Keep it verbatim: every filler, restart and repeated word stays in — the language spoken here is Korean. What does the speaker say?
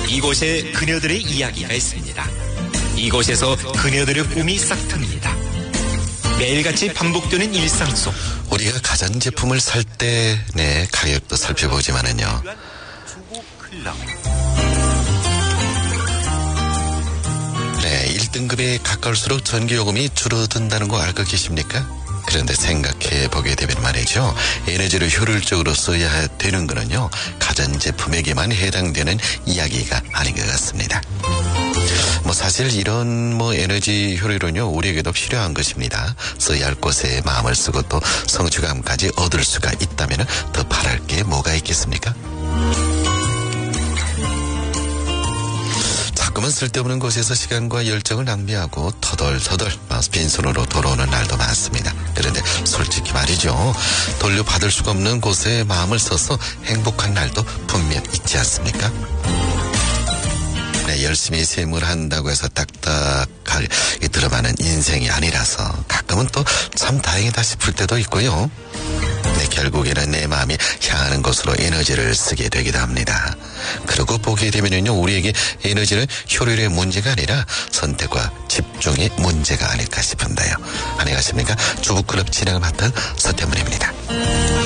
이곳에 그녀들의 이야기가 있습니다. 이곳에서 그녀들의 꿈이 싹틉니다. 매일같이 반복되는 일상 속 우리가 가전제품을 살 때 네, 가격도 살펴보지만은요. 네, 일 등급에 가까울수록 전기요금이 줄어든다는 거 알고 계십니까? 그런데 생각해 보게 되면 말이죠. 에너지를 효율적으로 써야 되는 거는요. 가전제품에게만 해당되는 이야기가 아닌 것 같습니다. 뭐 사실 이런 뭐 에너지 효율은요. 우리에게도 필요한 것입니다. 써야 할 곳에 마음을 쓰고 또 성취감까지 얻을 수가 있다면 더 바랄 게 뭐가 있겠습니까? 자꾸만 쓸데없는 곳에서 시간과 열정을 낭비하고 터덜터덜 빈손으로 돌아오는 날도 많습니다. 그런데 솔직히 말이죠. 돌려받을 수가 없는 곳에 마음을 써서 행복한 날도 분명 있지 않습니까? 네, 열심히 세물한다고 해서 딱딱하게 들어가는 인생이 아니라서 가끔은 또 참 다행이다 싶을 때도 있고요. 네, 결국에는 내 마음이 향하는 곳으로 에너지를 쓰게 되기도 합니다. 그러고 보게 되면요, 우리에게 에너지는 효율의 문제가 아니라 선택과 집중의 문제가 아닐까 싶은데요. 안녕하십니까? 주부클럽 진행을 맡은 서태문입니다.